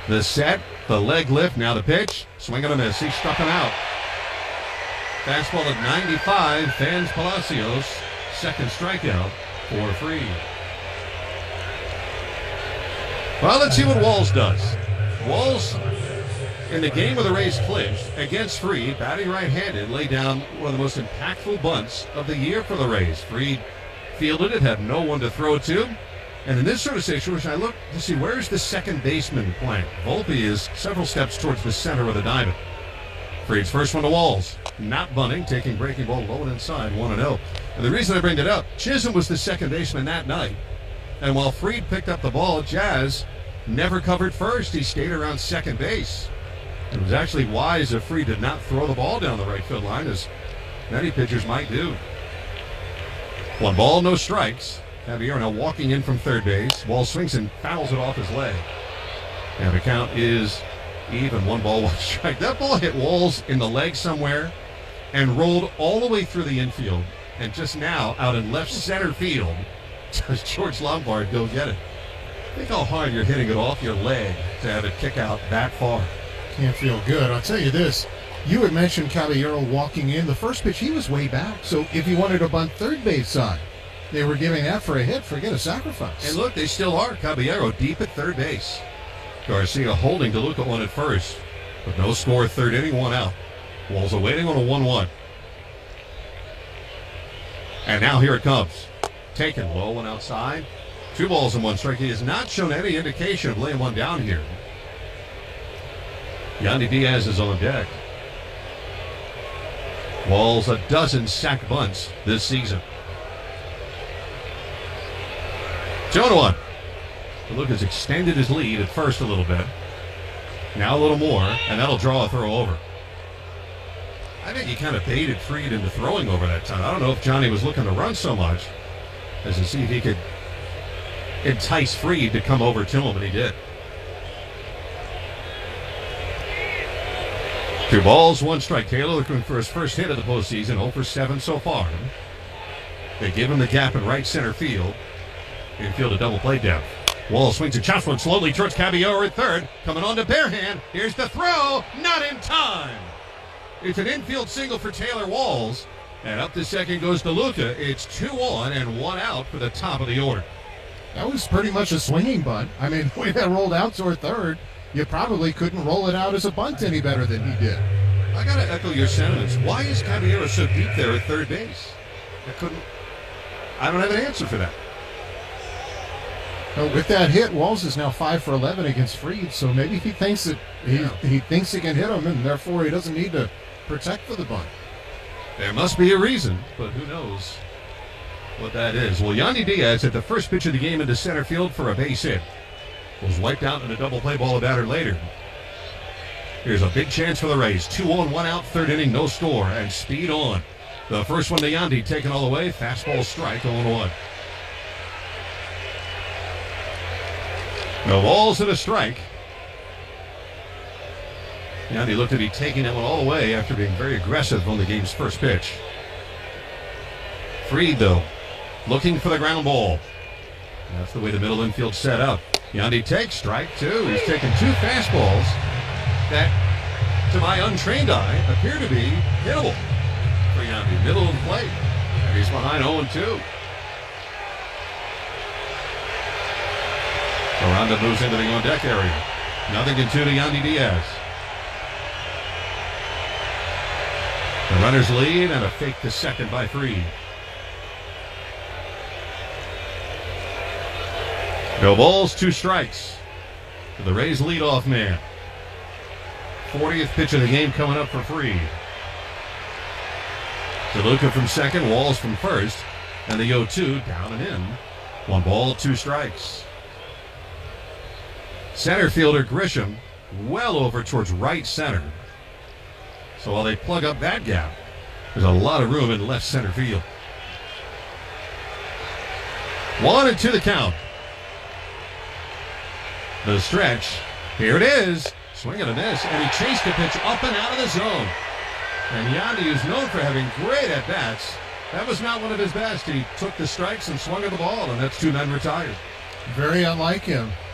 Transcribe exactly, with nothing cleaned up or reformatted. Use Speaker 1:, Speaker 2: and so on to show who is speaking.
Speaker 1: The set, the leg lift, now the pitch. Swing and a miss. He struck him out. Fastball at ninety-five. Fans Palacios. Second strikeout for Fried. Well, let's see what Walls does. Walls, in the game where the Rays clinched against Fried, batting right-handed, laid down one of the most impactful bunts of the year for the Rays. Fried fielded it, had no one to throw to. And in this sort of situation, I look to see where's the second baseman playing. Volpe is several steps towards the center of the diamond. Fried's first one to Walls. Not bunting, taking breaking ball low and inside, one and oh. And the reason I bring it up, Chisholm was the second baseman that night. And while Fried picked up the ball, Jazz never covered first. He stayed around second base. It was actually wise of Fried did not throw the ball down the right field line, as many pitchers might do. One ball, no strikes. Caballero now walking in from third base. Wall swings and fouls it off his leg. And the count is even. One ball, one strike. That ball hit Walls in the leg somewhere and rolled all the way through the infield. And just now, out in left center field, does George Lombard go get it. Think how hard you're hitting it off your leg to have it kick out that far.
Speaker 2: Can't feel good. I'll tell you this. You had mentioned Caballero walking in. The first pitch, he was way back. So if he wanted to bunt third base side, they were giving that for a hit. Forget a sacrifice.
Speaker 1: And look, they still are. Caballero deep at third base. Garcia holding DeLuca one at first. But no score, third inning, one out. Walls awaiting on a one one. And now here it comes. Taken low and outside. Two balls and one strike. He has not shown any indication of laying one down here. Yandy Diaz is on deck. Walls a dozen sack bunts this season. two and one. DeLuca's extended his lead at first a little bit. Now a little more, and that'll draw a throw over. I think he kind of baited Fried into throwing over that time. I don't know if Johnny was looking to run so much as to see if he could entice Fried to come over to him, and he did. Two balls, one strike. Taylor looking for his first hit of the postseason, oh for seven so far. They give him the gap in right center field. Infield a double play down. Wall swings and chops one slowly towards Caballero at third. Coming on to bare hand. Here's the throw. Not in time. It's an infield single for Taylor Walls. And up to second goes DeLuca. It's two on and one out for the top of the order.
Speaker 2: That was pretty much a swinging bunt. I mean, the way that rolled out toward third, you probably couldn't roll it out as a bunt any better than he did.
Speaker 1: I got to echo your sentiments. Why is Caballero so deep there at third base? I couldn't. I don't have an answer for that.
Speaker 2: Well, with that hit, Walls is now five for eleven against Fried, so maybe he thinks that he,
Speaker 1: Yeah.
Speaker 2: he thinks he can hit him, and therefore he doesn't need to protect for the bunt.
Speaker 1: There must be a reason, but who knows what that is. Well, Yandy Diaz hit the first pitch of the game into center field for a base hit. Was wiped out in a double play ball a batter later. Here's a big chance for the Rays. Two on, one out, third inning, no score, and speed on. The first one to Yandy, taken all the way. Fastball strike, oh one. No balls and a strike. Yandy looked to be taking that one all the way after being very aggressive on the game's first pitch. Fried, though, looking for the ground ball. That's the way the middle infield set up. Yandy takes strike two. He's taken two fastballs that, to my untrained eye, appear to be hittable for Yandy. Middle of the plate. And he's behind oh two. Aranda moves into the on-deck area. Nothing in two to Yandy Diaz. The runners lead and a fake to second by Fried. No balls, two strikes for the Rays leadoff man. fortieth pitch of the game coming up for Fried. DeLuca from second, Walls from first, and the oh two down and in. One ball, two strikes. Center fielder Grisham well over towards right center. So while they plug up that gap, there's a lot of room in left center field. One and two the count. The stretch. Here it is. Swing and a miss, and he chased the pitch up and out of the zone. And Yandy is known for having great at-bats. That was not one of his best. He took the strikes and swung at the ball, and that's two men retired.
Speaker 2: Very unlike him.